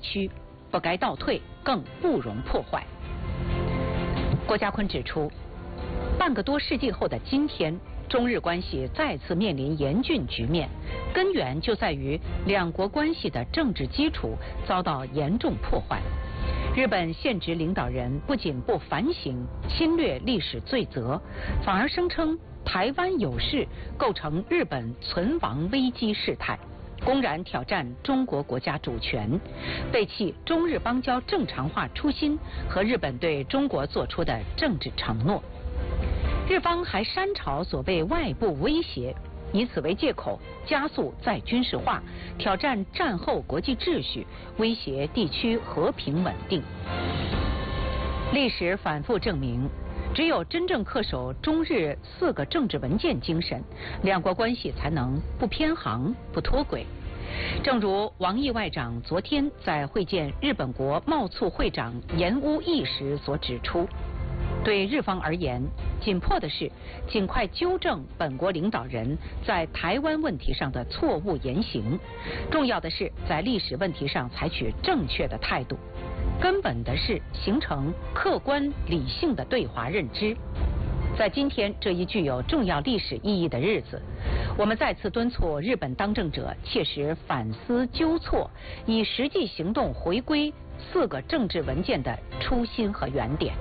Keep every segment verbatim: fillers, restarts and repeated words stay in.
屈，不该倒退，更不容破坏。郭家坤指出，半个多世纪后的今天，中日关系再次面临严峻局面，根源就在于两国关系的政治基础遭到严重破坏。日本现职领导人不仅不反省侵略历史罪责，反而声称台湾有事构成日本存亡危机事态，公然挑战中国国家主权，背弃中日邦交正常化初心和日本对中国做出的政治承诺。日方还删朝所谓外部威胁，以此为借口加速再军事化，挑战战后国际秩序，威胁地区和平稳定。历史反复证明，只有真正恪守中日四个政治文件精神，两国关系才能不偏航、不脱轨。正如王毅外长昨天在会见日本国贸促会长岩屋义时所指出，对日方而言，紧迫的是尽快纠正本国领导人在台湾问题上的错误言行，重要的是在历史问题上采取正确的态度，根本的是形成客观理性的对华认知。在今天这一具有重要历史意义的日子，我们再次敦促日本当政者切实反思纠错，以实际行动回归四个政治文件的初心和原点。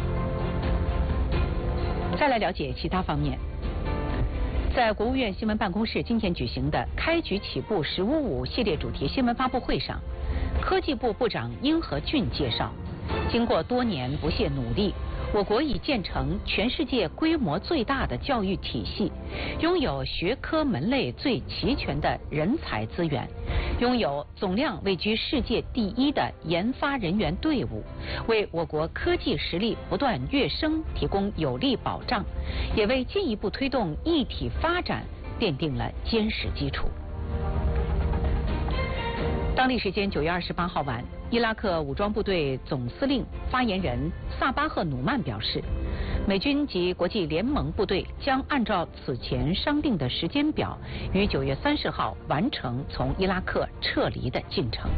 再来了解其他方面，在国务院新闻办公室今天举行的开局起步十五五系列主题新闻发布会上，科技部部长殷和俊介绍，经过多年不懈努力，我国已建成全世界规模最大的教育体系，拥有学科门类最齐全的人才资源，拥有总量位居世界第一的研发人员队伍，为我国科技实力不断跃升提供有力保障，也为进一步推动一体发展奠定了坚实基础。当地时间九月二十八号晚，伊拉克武装部队总司令发言人萨巴赫努曼表示，美军及国际联盟部队将按照此前商定的时间表，于九月三十号完成从伊拉克撤离的进程。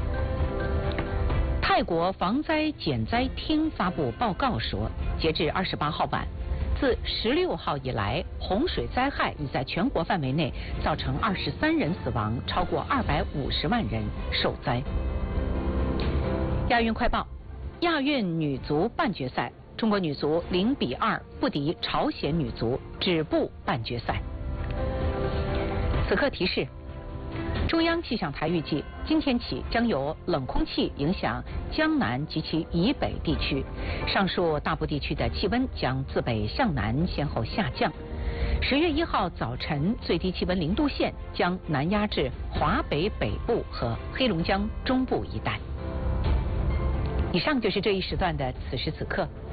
泰国防灾减灾厅发布报告说，截至二十八号晚，自十六号以来，洪水灾害已在全国范围内造成二十三人死亡，超过二百五十万人受灾。亚运快报：亚运女足半决赛，中国女足零比二不敌朝鲜女足，止步半决赛。此刻提示：中央气象台预计，今天起将有冷空气影响江南及其以北地区，上述大部地区的气温将自北向南先后下降。十月一号早晨最低气温零度线将南压至华北北部和黑龙江中部一带。以上就是这一时段的此时此刻。